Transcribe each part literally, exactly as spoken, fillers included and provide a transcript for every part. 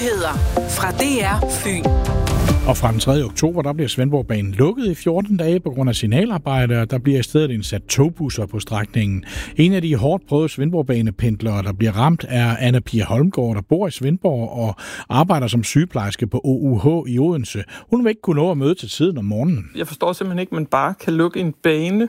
Nyheder fra D R Fyn. Og fra den tredje oktober, der bliver Svendborgbanen lukket i fjorten dage på grund af signalarbejde, og der bliver i stedet indsat togbusser på strækningen. En af de hårdt prøvede Svendborgbanependlere, der bliver ramt, er Anna Pia Holmgaard, der bor i Svendborg og arbejder som sygeplejerske på O U H i Odense. Hun vil ikke kunne nå at møde til tiden om morgenen. Jeg forstår simpelthen ikke, at man bare kan lukke en bane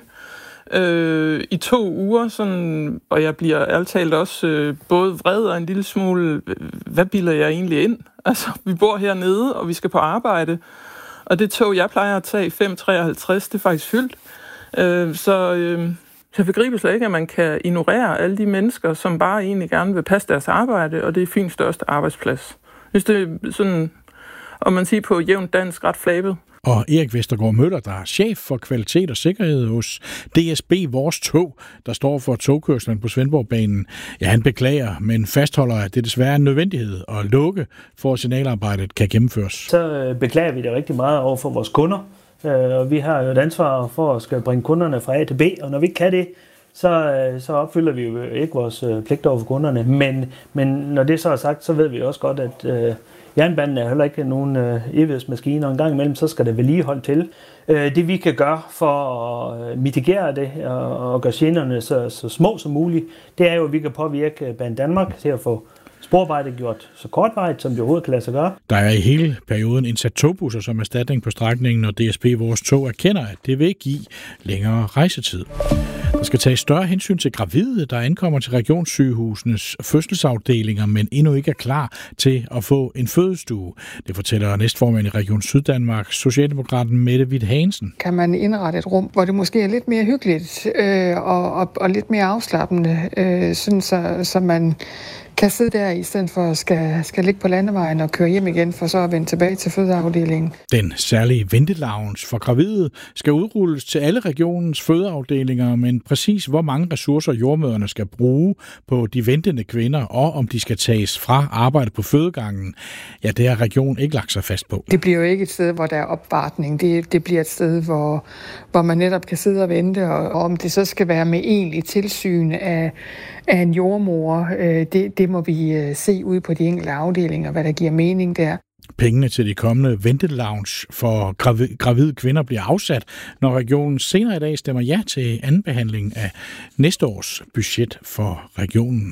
øh, i to uger, sådan, og jeg bliver ærligt talt også øh, både vred og en lille smule, hvad bilder jeg egentlig ind? Altså, vi bor hernede, og vi skal på arbejde, og det tog, jeg plejer at tage fem treoghalvtreds, det er faktisk fyldt. Øh, så øh, jeg begriber slet ikke, at man kan ignorere alle de mennesker, som bare egentlig gerne vil passe deres arbejde, og det er Fyns største arbejdsplads. Hvis det er sådan, om man siger på jævnt dansk, ret flabet. Og Erik Vestergaard Møller, der er chef for kvalitet og sikkerhed hos D S B Vores Tog, der står for togkørslen på Svendborgbanen. Ja, han beklager, men fastholder, at det desværre er en nødvendighed at lukke, for at signalarbejdet kan gennemføres. Så beklager vi det rigtig meget over for vores kunder. Og vi har jo et ansvar for at skal bringe kunderne fra A til B, og når vi ikke kan det, så, så opfylder vi jo ikke vores pligt over for kunderne. Men, men når det så er sagt, så ved vi også godt, at jernbanen er heller ikke nogen øh, evighedsmaskine, og en gang imellem, så skal der vedligehold til. Øh, det vi kan gøre for at mitigere det og, og gøre generne så, så små som muligt, det er jo, at vi kan påvirke Banedanmark til at få sporarbejdet gjort så kortvarigt, som det overhovedet kan lade sig gøre. Der er i hele perioden indsat togbusser som erstatning på strækningen, og D S B Vores Tog erkender, at det vil give længere rejsetid. Der skal tages større hensyn til gravide, der ankommer til regionssygehusenes fødselsafdelinger, men endnu ikke er klar til at få en fødestue. Det fortæller næstformand i Region Syddanmark, Socialdemokraten Mette Hvidt Hansen. Kan man indrette et rum, hvor det måske er lidt mere hyggeligt øh, og, og, og lidt mere afslappende, øh, sådan så, så man kan sidde der i stedet for at skal, skal ligge på landevejen og køre hjem igen, for så at vende tilbage til fødeafdelingen. Den særlige ventelounge for gravide skal udrulles til alle regionens fødeafdelinger, men præcis hvor mange ressourcer jordmøderne skal bruge på de ventende kvinder, og om de skal tages fra arbejde på fødegangen, ja, det har regionen ikke lagt sig fast på. Det bliver jo ikke et sted, hvor der er opvartning. Det, det bliver et sted, hvor, hvor man netop kan sidde og vente, og, og om det så skal være med egentlig tilsyn af, af en jordmor, øh, det, det må vi øh, se ude på de enkelte afdelinger, hvad der giver mening der. Pengene til de kommende ventelounge for gravid, gravide kvinder bliver afsat, når regionen senere i dag stemmer ja til anden behandling af næste års budget for regionen.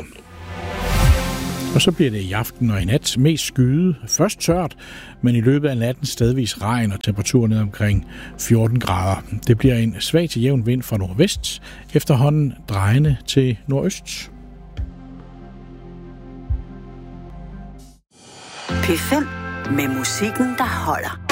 Og så bliver det i aften og i nat mest skyet. Først tørt, men i løbet af natten stedvis regn og temperaturer ned omkring fjorten grader. Det bliver en svag til jævn vind fra nordvest, efterhånden drejende til nordøst. P fem med musikken, der holder.